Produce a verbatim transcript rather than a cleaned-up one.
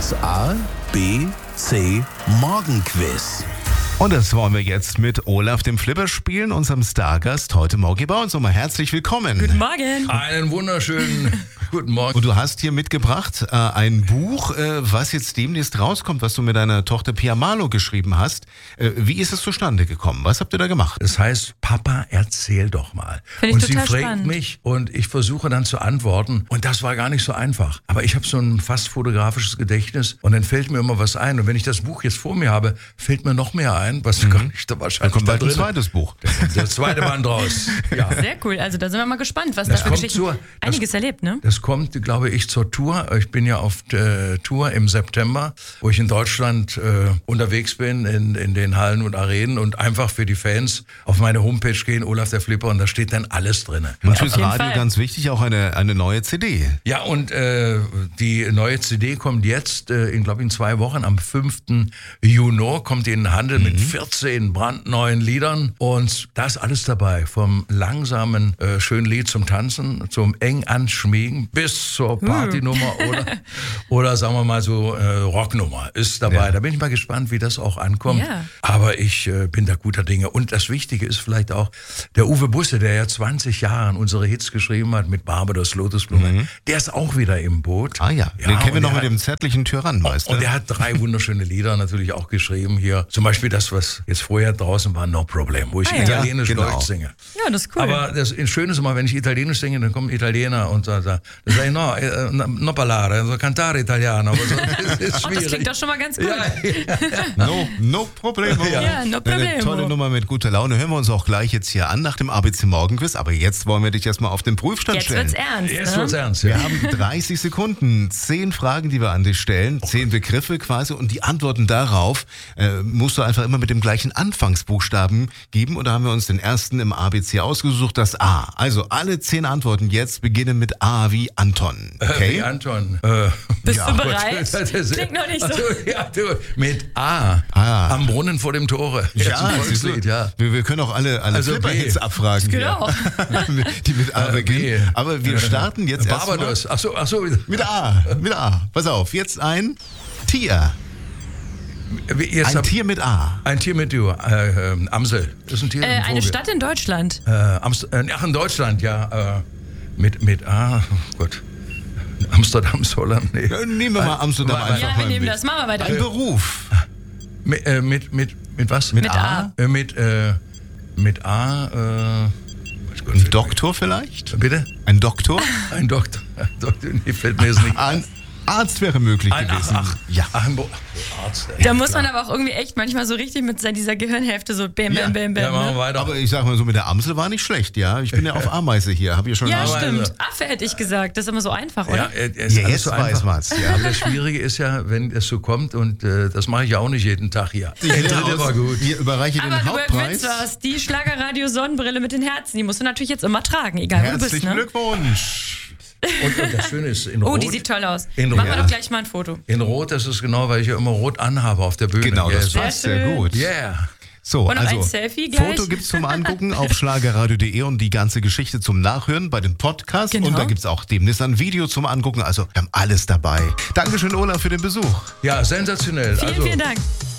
Das A, B, C Morgenquiz. Und das wollen wir jetzt mit Olaf, dem Flipper, spielen, unserem Stargast heute Morgen. Bei uns nochmal herzlich willkommen. Guten Morgen. Einen wunderschönen guten Morgen. Und du hast hier mitgebracht äh, ein Buch, äh, was jetzt demnächst rauskommt, was du mit deiner Tochter Pia Marlow geschrieben hast. Äh, wie ist es zustande gekommen? Was habt ihr da gemacht? Es heißt, Papa, erzähl doch mal. Find ich und sie total fragt spannend. mich und ich versuche dann zu antworten. Und das war gar nicht so einfach. Aber ich habe so ein fast fotografisches Gedächtnis und dann fällt mir immer was ein. Und wenn ich das Buch jetzt vor mir habe, fällt mir noch mehr ein, was mhm. gar nicht da wahrscheinlich Da kommt bald da ein drin. zweites Buch. Das zweite Band raus. Ja. Sehr cool. Also da sind wir mal gespannt, was Das da für kommt Geschichten... zur- Einiges das- erlebt, ne? Das kommt, glaube ich, zur Tour. Ich bin ja auf äh, Tour im September, wo ich in Deutschland äh, unterwegs bin, in, in den Hallen und Arenen und einfach für die Fans auf meine Homepage gehen, Olaf der Flipper, und da steht dann alles drin. Und fürs jeden Radio Fall. ganz wichtig, auch eine, eine neue C D. Ja, und äh, die neue C D kommt jetzt, äh, in glaube ich, in zwei Wochen, am fünften Juni, kommt die in den Handel mit vierzehn brandneuen Liedern. Und da ist alles dabei, vom langsamen, äh, schönen Lied zum Tanzen, zum eng anschmiegen, bis zur Partynummer oder, oder sagen wir mal so äh, Rocknummer ist dabei. Ja. Da bin ich mal gespannt, wie das auch ankommt. Ja. Aber ich äh, bin da guter Dinge. Und das Wichtige ist vielleicht auch, der Uwe Busse, der ja zwanzig Jahre unsere Hits geschrieben hat mit Barbados, Lotusblume, der ist auch wieder im Boot. Ah ja, den kennen wir und noch der mit dem zärtlichen Tyrannenmeister. Und er hat drei wunderschöne Lieder natürlich auch geschrieben hier. Zum Beispiel das, was jetzt vorher draußen war, No Problem, wo ich Ah, ja. italienisch Ja, genau. Deutsch singe. Ja, das ist cool. Aber das Schöne ist immer, wenn ich italienisch singe, dann kommen Italiener und sagen, da sage ich, no, eh, no parlare, also cantare italiano. Aber so, das ist oh, schwierig. das klingt doch schon mal ganz gut. Ja, ja. No, no problemo. Ja, no Eine problemo. tolle Nummer mit guter Laune. Hören wir uns auch gleich jetzt hier an nach dem A B C Morgenquiz. Aber jetzt wollen wir dich erstmal auf den Prüfstand Jetzt stellen. wird's ernst, Jetzt ne? wird's ernst. Wir Ja. haben dreißig Sekunden, zehn Fragen, die wir an dich stellen, zehn Begriffe quasi, und die Antworten darauf äh, musst du einfach immer mit dem gleichen Anfangsbuchstaben geben, und da haben wir uns den ersten im A B C ausgesucht, das A. Also alle zehn Antworten jetzt beginnen mit A wie Anton. Okay? Wie Anton. Äh, Bist ja, du Gott, bereit? das ist- Klingt noch nicht so. Ach ja, du, mit A. Ah. Am Brunnen vor dem Tore. Jetzt ein siehst du, Volkslied, ja. Wir, wir können auch alle, alle Also Flipper-Hits B. abfragen. Das geht hier. auch. Die mit A Äh, beginnen. B. Aber wir starten jetzt erstmal Barbados. Ach so, ach so. mit A. Mit A. Pass auf, jetzt ein Tier. Wie- Jetzt Ein hab- Tier mit A. Ein Tier mit du, äh, ähm, Amsel. Das ist ein Tier. Äh, ein eine Vogel. Stadt in Deutschland. Äh, Amst äh, ach, in Deutschland, ja. Äh, mit, mit A, oh Gott. Amsterdam, Holland, nee. Ja, Nehmen wir mal Amsterdam Weil- einfach Ja, mal wir nehmen mit. das. Machen wir weiter. Ein Beruf. Mit, äh, mit, mit, mit was? Mit, Mit A. A. Äh, mit, äh, mit A, äh, weiß Gott, Ein Doktor vielleicht? Bitte? Ein Doktor? Ein Doktor. Ein Doktor, nee, fällt mir jetzt nicht. Ein Arzt wäre möglich Ein, ach, gewesen. ach, ja. ach, ein Bo Arzt. ey. Da muss man aber auch irgendwie echt manchmal so richtig mit dieser Gehirnhälfte so bam, Ja, bam, bam, ja, bam. machen wir ne? weiter. Aber ich sag mal so, mit der Amsel war nicht schlecht, ja. Ich bin ja auf Ameise hier, habe ich schon Ja, Aber stimmt. also- Affe hätte ich gesagt. Das ist immer so einfach, Ja, oder? äh, ist Ja, alles jetzt so weiß einfach. man's, ja. Aber das Schwierige ist ja, wenn es so kommt, und äh, das mache ich ja auch nicht jeden Tag hier. Der dritte war gut. Hier überreiche Aber den du Hauptpreis. gewinnst was. Die Schlagerradio-Sonnenbrille mit den Herzen. Die musst du natürlich jetzt immer tragen, egal wo du bist. Herzlichen Ne? Glückwunsch. Und, und das Schöne ist, in Oh, Rot, die sieht toll aus. In Machen wir Rot. doch gleich mal ein Foto. in Rot, das ist genau, weil ich ja immer Rot anhabe auf der Bühne. Genau, das yes. passt sehr schön. gut. Yeah. So, Und noch also ein Selfie gleich. Foto gibt's zum Angucken auf schlagerradio punkt de und die ganze Geschichte zum Nachhören bei den Podcasts. Genau. Und da gibt's auch demnächst ein Video zum Angucken. Also wir haben alles dabei. Dankeschön, Olaf, für den Besuch. Ja, sensationell. Vielen, also, vielen Dank.